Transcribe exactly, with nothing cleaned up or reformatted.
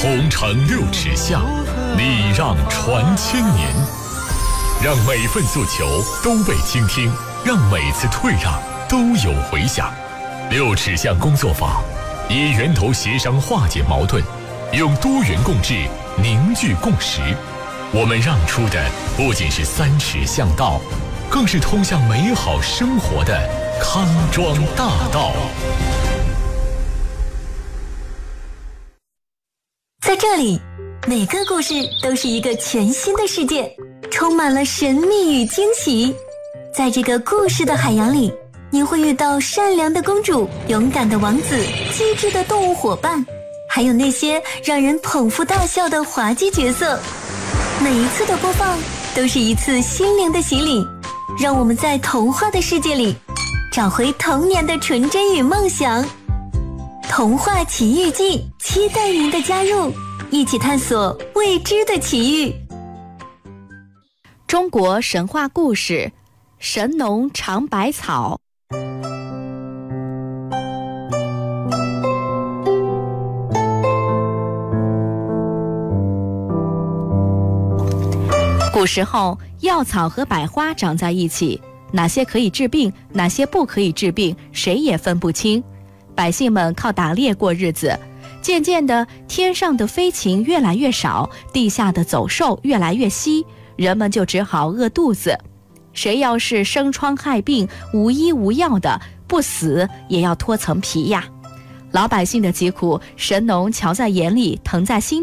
红尘六尺下，礼让传千年。让每份诉求都被倾听，让每次退让都有回响。六尺巷工作坊以源头协商化解矛盾，用多元共治凝聚共识。我们让出的不仅是三尺巷道，更是通向美好生活的康庄大道。 在这里，每个故事都是一个全新的世界，充满了神秘与惊喜。在这个故事的海洋里，你会遇到善良的公主、勇敢的王子、机智的动物伙伴，还有那些让人捧腹大笑的滑稽角色。每一次的播放都是一次心灵的洗礼，让我们在童话的世界里找回童年的纯真与梦想。童话奇遇记，期待您的加入，一起探索未知的奇遇。 中国神话故事，神农尝百草。古时候，药草和百花长在一起，哪些可以治病，哪些不可以治病，谁也分不清。百姓们靠打猎过日子，渐渐的，天上的飞禽越来越少，地下的走兽越来越稀，人们就只好饿肚子。谁要是生疮害病，无医无药的，不死也要脱层皮呀。老百姓的疾苦，神农瞧在眼里，疼在心